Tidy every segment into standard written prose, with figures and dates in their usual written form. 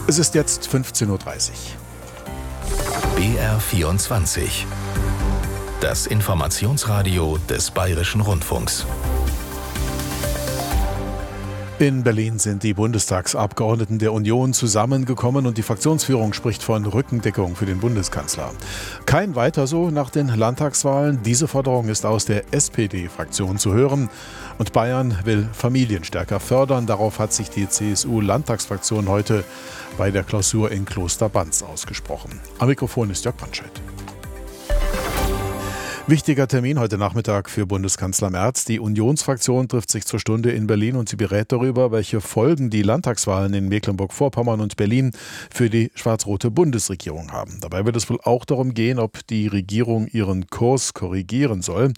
Es ist jetzt 15:30 Uhr. BR24. Das Informationsradio des Bayerischen Rundfunks. In Berlin sind die Bundestagsabgeordneten der Union zusammengekommen und die Fraktionsführung spricht von Rückendeckung für den Bundeskanzler. Kein weiter so nach den Landtagswahlen. Diese Forderung ist aus der SPD-Fraktion zu hören. Und Bayern will Familien stärker fördern. Darauf hat sich die CSU-Landtagsfraktion heute bei der Klausur in Kloster Banz ausgesprochen. Am Mikrofon ist Jörg Brandscheidt. Wichtiger Termin heute Nachmittag für Bundeskanzler Merz. Die Unionsfraktion trifft sich zur Stunde in Berlin und sie berät darüber, welche Folgen die Landtagswahlen in Mecklenburg-Vorpommern und Berlin für die schwarz-rote Bundesregierung haben. Dabei wird es wohl auch darum gehen, ob die Regierung ihren Kurs korrigieren soll.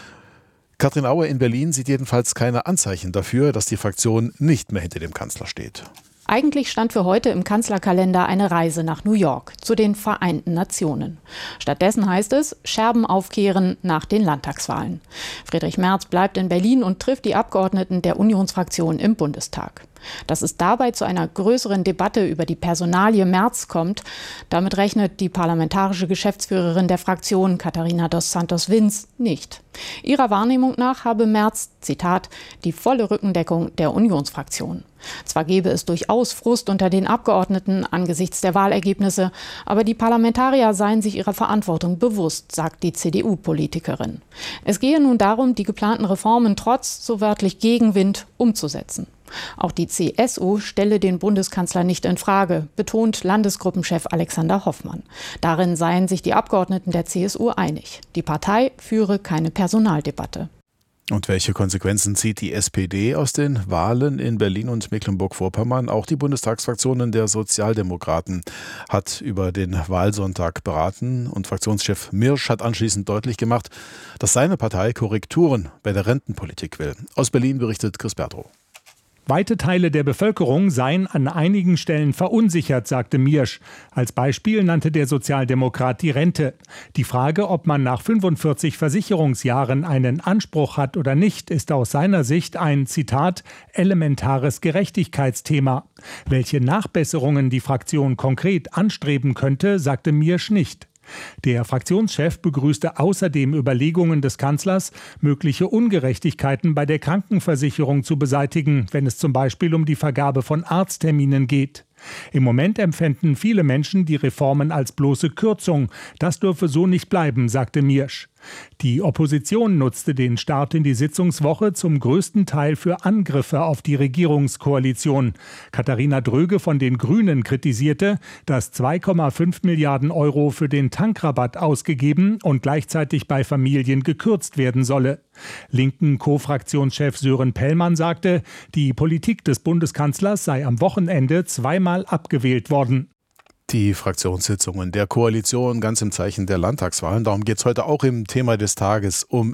Katrin Aue in Berlin sieht jedenfalls keine Anzeichen dafür, dass die Fraktion nicht mehr hinter dem Kanzler steht. Eigentlich stand für heute im Kanzlerkalender eine Reise nach New York, zu den Vereinten Nationen. Stattdessen heißt es, Scherben aufkehren nach den Landtagswahlen. Friedrich Merz bleibt in Berlin und trifft die Abgeordneten der Unionsfraktion im Bundestag. Dass es dabei zu einer größeren Debatte über die Personalie Merz kommt, damit rechnet die parlamentarische Geschäftsführerin der Fraktion, Katharina dos Santos-Wins, nicht. Ihrer Wahrnehmung nach habe Merz, Zitat, die volle Rückendeckung der Unionsfraktion. Zwar gebe es durchaus Frust unter den Abgeordneten angesichts der Wahlergebnisse, aber die Parlamentarier seien sich ihrer Verantwortung bewusst, sagt die CDU-Politikerin. Es gehe nun darum, die geplanten Reformen trotz so wörtlich Gegenwind umzusetzen. Auch die CSU stelle den Bundeskanzler nicht in Frage, betont Landesgruppenchef Alexander Hoffmann. Darin seien sich die Abgeordneten der CSU einig. Die Partei führe keine Personaldebatte. Und welche Konsequenzen zieht die SPD aus den Wahlen in Berlin und Mecklenburg-Vorpommern? Auch die Bundestagsfraktionen der Sozialdemokraten hat über den Wahlsonntag beraten und Fraktionschef Mirsch hat anschließend deutlich gemacht, dass seine Partei Korrekturen bei der Rentenpolitik will. Aus Berlin berichtet Chris Bertrow. Weite Teile der Bevölkerung seien an einigen Stellen verunsichert, sagte Mirsch. Als Beispiel nannte der Sozialdemokrat die Rente. Die Frage, ob man nach 45 Versicherungsjahren einen Anspruch hat oder nicht, ist aus seiner Sicht ein, Zitat, elementares Gerechtigkeitsthema. Welche Nachbesserungen die Fraktion konkret anstreben könnte, sagte Mirsch nicht. Der Fraktionschef begrüßte außerdem Überlegungen des Kanzlers, mögliche Ungerechtigkeiten bei der Krankenversicherung zu beseitigen, wenn es zum Beispiel um die Vergabe von Arztterminen geht. Im Moment empfänden viele Menschen die Reformen als bloße Kürzung. Das dürfe so nicht bleiben, sagte Mirsch. Die Opposition nutzte den Start in die Sitzungswoche zum größten Teil für Angriffe auf die Regierungskoalition. Katharina Dröge von den Grünen kritisierte, dass 2,5 Milliarden Euro für den Tankrabatt ausgegeben und gleichzeitig bei Familien gekürzt werden solle. Linken Co-Fraktionschef Sören Pellmann sagte, die Politik des Bundeskanzlers sei am Wochenende zweimal abgewählt worden. Die Fraktionssitzungen der Koalition ganz im Zeichen der Landtagswahlen. Darum geht es heute auch im Thema des Tages um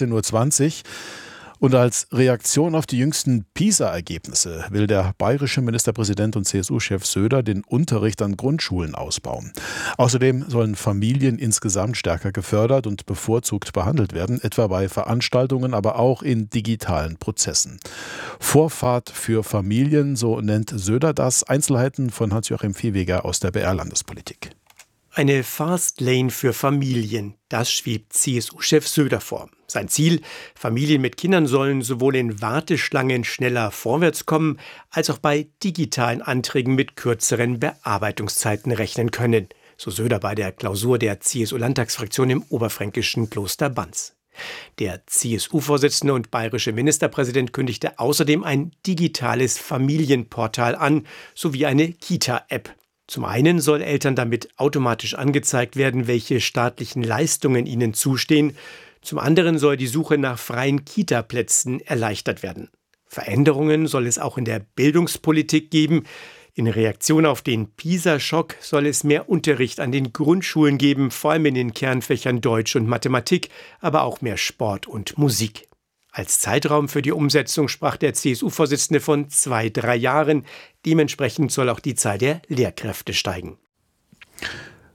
16:20 Uhr. Und als Reaktion auf die jüngsten PISA-Ergebnisse will der bayerische Ministerpräsident und CSU-Chef Söder den Unterricht an Grundschulen ausbauen. Außerdem sollen Familien insgesamt stärker gefördert und bevorzugt behandelt werden, etwa bei Veranstaltungen, aber auch in digitalen Prozessen. Vorfahrt für Familien, so nennt Söder das. Einzelheiten von Hans-Joachim Viehweger aus der BR-Landespolitik. Eine Fastlane für Familien, das schwebt CSU-Chef Söder vor. Sein Ziel, Familien mit Kindern sollen sowohl in Warteschlangen schneller vorwärts kommen, als auch bei digitalen Anträgen mit kürzeren Bearbeitungszeiten rechnen können. So Söder bei der Klausur der CSU-Landtagsfraktion im oberfränkischen Kloster Banz. Der CSU-Vorsitzende und bayerische Ministerpräsident kündigte außerdem ein digitales Familienportal an, sowie eine Kita-App. Zum einen soll Eltern damit automatisch angezeigt werden, welche staatlichen Leistungen ihnen zustehen. Zum anderen soll die Suche nach freien Kita-Plätzen erleichtert werden. Veränderungen soll es auch in der Bildungspolitik geben. In Reaktion auf den PISA-Schock soll es mehr Unterricht an den Grundschulen geben, vor allem in den Kernfächern Deutsch und Mathematik, aber auch mehr Sport und Musik. Als Zeitraum für die Umsetzung sprach der CSU-Vorsitzende von 2-3 Jahren. Dementsprechend soll auch die Zahl der Lehrkräfte steigen.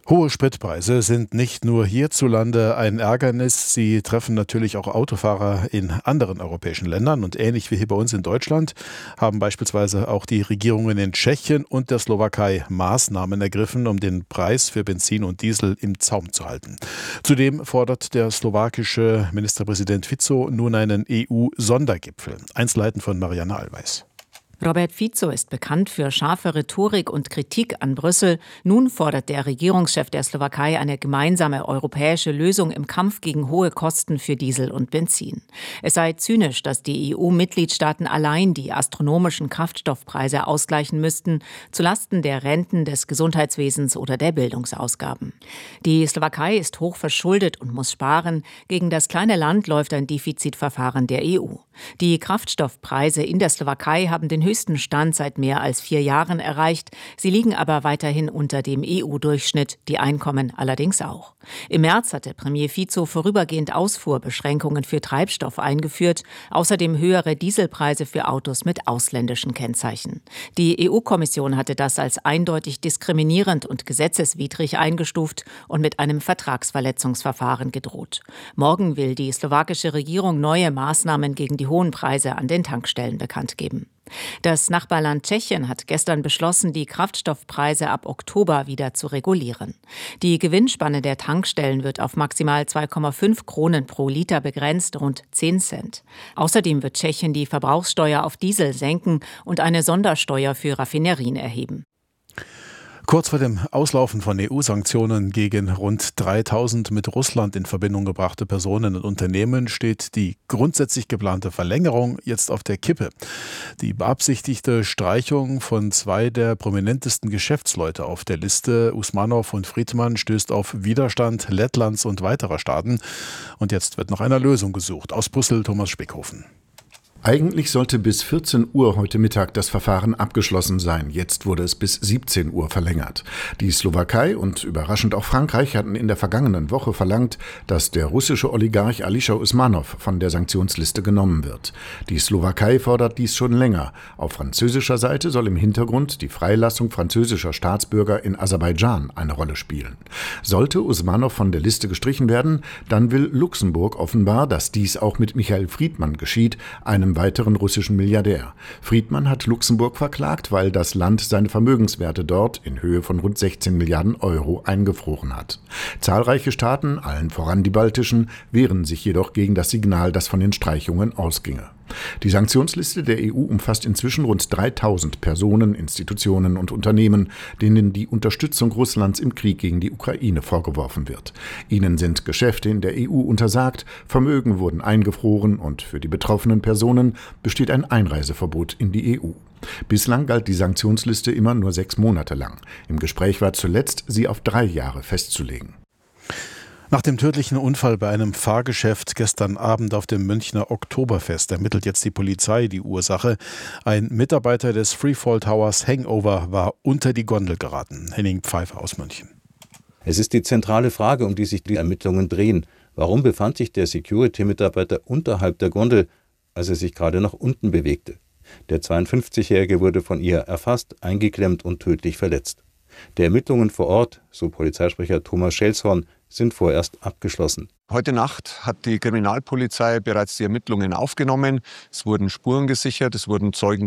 Hohe Spritpreise sind nicht nur hierzulande ein Ärgernis, sie treffen natürlich auch Autofahrer in anderen europäischen Ländern. Und ähnlich wie hier bei uns in Deutschland haben beispielsweise auch die Regierungen in Tschechien und der Slowakei Maßnahmen ergriffen, um den Preis für Benzin und Diesel im Zaum zu halten. Zudem fordert der slowakische Ministerpräsident Fico nun einen EU-Sondergipfel. Einzelheiten von Marianne Allweis. Robert Fico ist bekannt für scharfe Rhetorik und Kritik an Brüssel. Nun fordert der Regierungschef der Slowakei eine gemeinsame europäische Lösung im Kampf gegen hohe Kosten für Diesel und Benzin. Es sei zynisch, dass die EU-Mitgliedstaaten allein die astronomischen Kraftstoffpreise ausgleichen müssten, zulasten der Renten, des Gesundheitswesens oder der Bildungsausgaben. Die Slowakei ist hoch verschuldet und muss sparen. Gegen das kleine Land läuft ein Defizitverfahren der EU. Die Kraftstoffpreise in der Slowakei haben den höchsten Stand seit mehr als 4 Jahren erreicht. Sie liegen aber weiterhin unter dem EU-Durchschnitt, die Einkommen allerdings auch. Im März hatte Premier Fico vorübergehend Ausfuhrbeschränkungen für Treibstoff eingeführt, außerdem höhere Dieselpreise für Autos mit ausländischen Kennzeichen. Die EU-Kommission hatte das als eindeutig diskriminierend und gesetzeswidrig eingestuft und mit einem Vertragsverletzungsverfahren gedroht. Morgen will die slowakische Regierung neue Maßnahmen gegen die hohen Preise an den Tankstellen bekannt geben. Das Nachbarland Tschechien hat gestern beschlossen, die Kraftstoffpreise ab Oktober wieder zu regulieren. Die Gewinnspanne der Tankstellen wird auf maximal 2,5 Kronen pro Liter begrenzt, rund 10 Cent. Außerdem wird Tschechien die Verbrauchssteuer auf Diesel senken und eine Sondersteuer für Raffinerien erheben. Kurz vor dem Auslaufen von EU-Sanktionen gegen rund 3000 mit Russland in Verbindung gebrachte Personen und Unternehmen steht die grundsätzlich geplante Verlängerung jetzt auf der Kippe. Die beabsichtigte Streichung von 2 der prominentesten Geschäftsleute auf der Liste, Usmanov und Friedman, stößt auf Widerstand Lettlands und weiterer Staaten. Und jetzt wird nach einer Lösung gesucht. Aus Brüssel Thomas Spickhofen. Eigentlich sollte bis 14 Uhr heute Mittag das Verfahren abgeschlossen sein. Jetzt wurde es bis 17 Uhr verlängert. Die Slowakei und überraschend auch Frankreich hatten in der vergangenen Woche verlangt, dass der russische Oligarch Alisher Usmanov von der Sanktionsliste genommen wird. Die Slowakei fordert dies schon länger. Auf französischer Seite soll im Hintergrund die Freilassung französischer Staatsbürger in Aserbaidschan eine Rolle spielen. Sollte Usmanov von der Liste gestrichen werden, dann will Luxemburg offenbar, dass dies auch mit Michael Friedman geschieht, einem weiteren russischen Milliardär. Friedman hat Luxemburg verklagt, weil das Land seine Vermögenswerte dort in Höhe von rund 16 Milliarden Euro eingefroren hat. Zahlreiche Staaten, allen voran die baltischen, wehren sich jedoch gegen das Signal, das von den Streichungen ausginge. Die Sanktionsliste der EU umfasst inzwischen rund 3000 Personen, Institutionen und Unternehmen, denen die Unterstützung Russlands im Krieg gegen die Ukraine vorgeworfen wird. Ihnen sind Geschäfte in der EU untersagt, Vermögen wurden eingefroren und für die betroffenen Personen besteht ein Einreiseverbot in die EU. Bislang galt die Sanktionsliste immer nur 6 Monate lang. Im Gespräch war zuletzt, sie auf 3 Jahre festzulegen. Nach dem tödlichen Unfall bei einem Fahrgeschäft gestern Abend auf dem Münchner Oktoberfest ermittelt jetzt die Polizei die Ursache. Ein Mitarbeiter des Freefall Towers Hangover war unter die Gondel geraten. Henning Pfeiffer aus München. Es ist die zentrale Frage, um die sich die Ermittlungen drehen. Warum befand sich der Security-Mitarbeiter unterhalb der Gondel, als er sich gerade nach unten bewegte? Der 52-Jährige wurde von ihr erfasst, eingeklemmt und tödlich verletzt. Die Ermittlungen vor Ort, so Polizeisprecher Thomas Schelshorn, sind vorerst abgeschlossen. Heute Nacht hat die Kriminalpolizei bereits die Ermittlungen aufgenommen. Es wurden Spuren gesichert, es wurden Zeugen